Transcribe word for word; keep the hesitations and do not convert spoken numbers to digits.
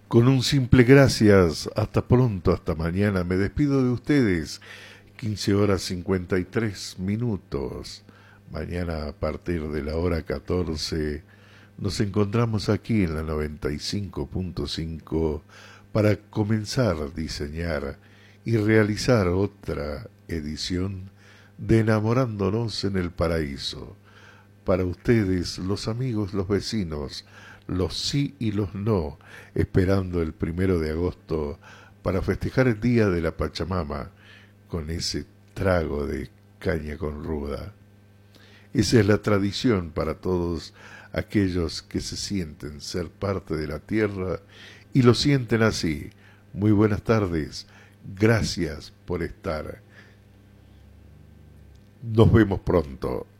Con un simple gracias, hasta pronto, hasta mañana, me despido de ustedes. quince horas cincuenta y tres minutos. Mañana a partir de la hora catorce nos encontramos aquí en la noventa y cinco punto cinco para comenzar a diseñar y realizar otra edición de Enamorándonos en el Paraíso. Para ustedes, los amigos, los vecinos, los sí y los no, esperando el primero de agosto para festejar el Día de la Pachamama con ese trago de caña con ruda. Esa es la tradición para todos aquellos que se sienten ser parte de la tierra y lo sienten así. Muy buenas tardes, gracias por estar. Nos vemos pronto.